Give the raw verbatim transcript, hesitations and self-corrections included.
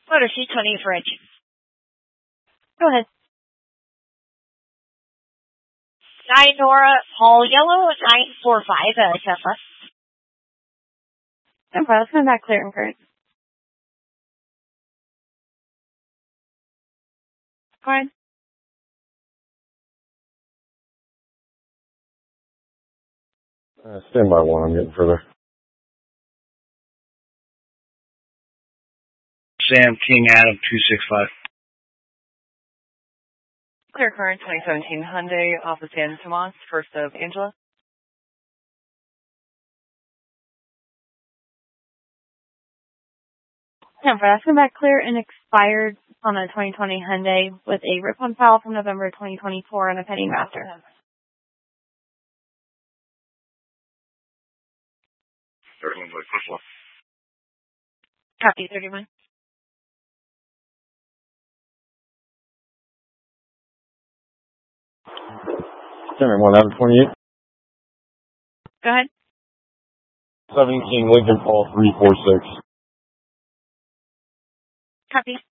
Motor C twenty for Edge. Go ahead. Nine Nora, Paul Yellow, nine four five, uh, Tesla. No problem. Let's come back clear and current. Go ahead. Uh, stand by one, I'm getting further. Sam King Adam two six five. Clear current twenty seventeen Hyundai off of San Tomas, first of Angela. No problem. Let's come back clear and expired on a twenty twenty Hyundai with a rip on file from November twenty twenty-four and a pending master. thirty-one by first one. Copy, thirty-one. Center one out of twenty-eight. Go ahead. seventeen Lincoln Paul three four six. Copy.